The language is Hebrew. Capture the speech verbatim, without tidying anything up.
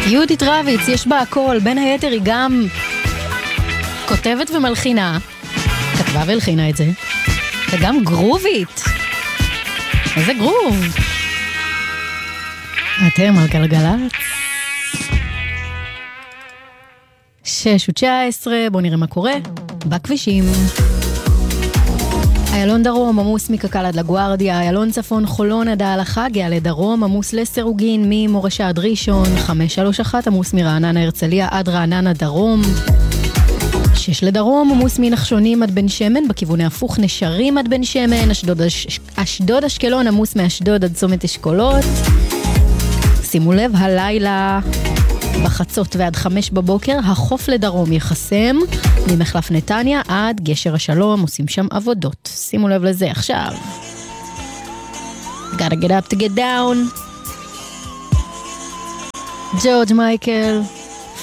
יהודית רביץ, יש בה הכל, בין היתר היא גם כותבת ומלחינה, כתבה והלחינה את זה, וגם גרובית. איזה גרוב. אתם על גלגלצ. שש ותשע עשרה, בואו נראה מה קורה בכבישים. איילון דרום עמוס מקקל עד לגוארדיה, איילון צפון חולון עד ההלכה, גאה לדרום עמוס לסירוגין ממורשה עד ראשון, חמש שלוש אחת עמוס מרעננה הרצליה עד רעננה דרום, שש לדרום עמוס מנחשונים עד בן שמן, בכיווני הפוך נשרים עד בן שמן, אשדוד, אשדוד אשקלון עמוס מאשדוד עד צומת אשכולות. שימו לב, הלילה בחצות ועד חמש בבוקר, החוף לדרום יחסם, ממחלף נתניה עד גשר השלום, עושים שם עבודות. שימו לב לזה עכשיו. Gotta get up to get down. ג'ורג' מייקל.